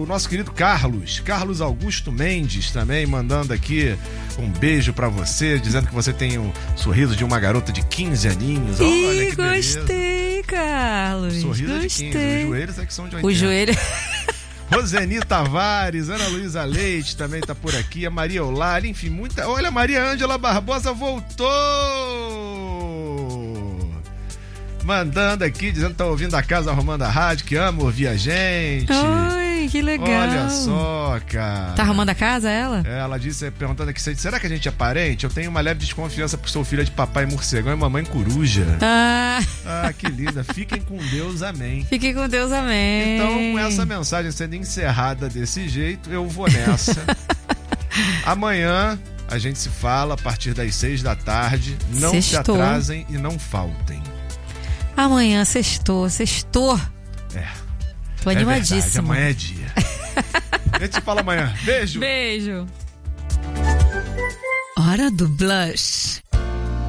nosso querido Carlos Augusto Mendes também mandando aqui um beijo pra você, dizendo que você tem um sorriso de uma garota de 15 aninhos. Olha que gostei, beleza. Carlos. Sorriso gostei. de 15, os joelhos é que são de 80. O joelho... Roseni Tavares, Ana Luísa Leite também tá por aqui, a Maria Olari, enfim, muita... Olha, a Maria Ângela Barbosa voltou! Mandando aqui, dizendo que tá ouvindo a casa, arrumando a rádio, que ama ouvir a gente. Ai, que legal. Olha só, cara. Tá arrumando a casa, ela? Ela disse, perguntando aqui, será que a gente é parente? Eu tenho uma leve desconfiança porque sou filha de papai morcegão e mamãe coruja. Ah, que linda. Fiquem com Deus, amém. Fiquem com Deus, amém. Então, com essa mensagem sendo encerrada desse jeito, eu vou nessa. Amanhã a gente se fala a partir das 6 da tarde. Não se atrasem e não faltem. Amanhã, sextou. É. Tô animadíssima. Verdade, amanhã é dia. A gente se fala amanhã. Beijo. Beijo. Hora do Blush.